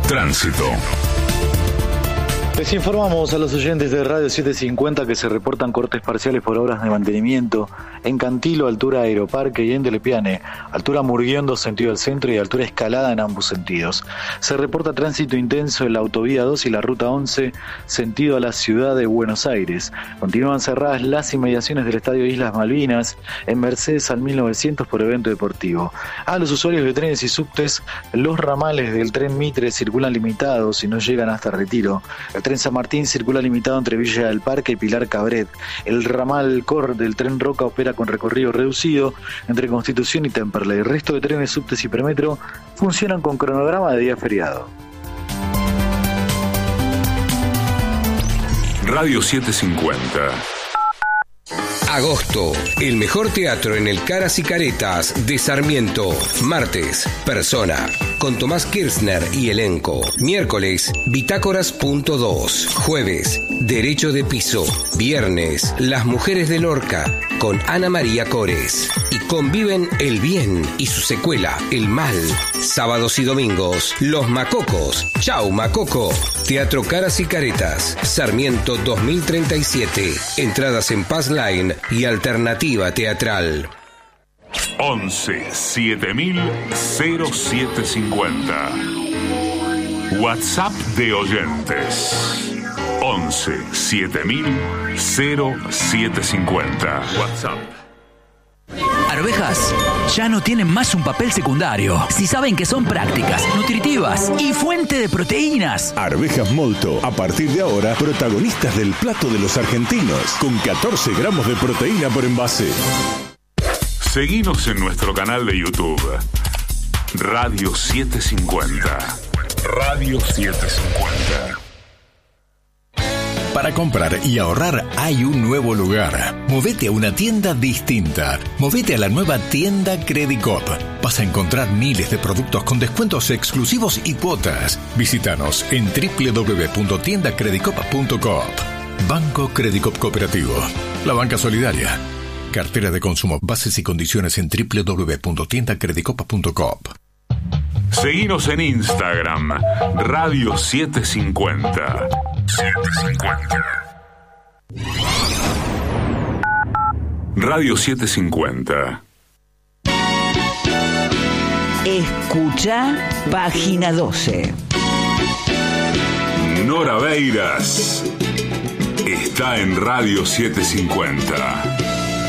Tránsito. Les informamos a los oyentes de Radio 750 que se reportan cortes parciales por obras de mantenimiento en Cantilo, altura Aeroparque, y en Delepiane, altura Murguiondo, sentido al centro, y altura Escalada en ambos sentidos. Se reporta tránsito intenso en la autovía 2 y la ruta 11, sentido a la ciudad de Buenos Aires. Continúan cerradas las inmediaciones del Estadio Islas Malvinas en Mercedes al 1900 por evento deportivo. A los usuarios de trenes y subtes, los ramales del tren Mitre circulan limitados y no llegan hasta Retiro. El tren San Martín circula limitado entre Villa del Parque y Pilar Cabret. El ramal Cor del tren Roca opera con recorrido reducido entre Constitución y Temperley. El resto de trenes, subtes y premetro funcionan con cronograma de día feriado. Radio 750. Agosto, el mejor teatro en el Caras y Caretas de Sarmiento. Martes, Persona, con Tomás Kirchner y elenco. Miércoles, Bitácoras.2. Jueves, Derecho de Piso. Viernes, Las Mujeres de Lorca, con Ana María Cores. Y conviven el bien y su secuela, el mal. Sábados y domingos, Los Macocos. Chau, Macoco. Teatro Caras y Caretas, Sarmiento 2037. Entradas en Pass Line y Alternativa Teatral. 11 7000 0750. WhatsApp de oyentes. 11 7000 0750. WhatsApp. Arvejas ya no tienen más un papel secundario si saben que son prácticas, nutritivas y fuente de proteínas. Arvejas Molto, a partir de ahora, protagonistas del plato de los argentinos, con 14 gramos de proteína por envase. Seguinos en nuestro canal de YouTube. Radio 750. Radio 750. Para comprar y ahorrar hay un nuevo lugar. Movete a una tienda distinta. Movete a la nueva tienda Credicop. Vas a encontrar miles de productos con descuentos exclusivos y cuotas. Visítanos en www.tiendacredicop.coop. Banco Credicop Cooperativo. La banca solidaria. Cartera de consumo. Bases y condiciones en www.tiendacredicop.coop. Seguinos en Instagram. Radio 750. 750. Radio 750. Escucha página 12. Nora Beiras está en Radio 750.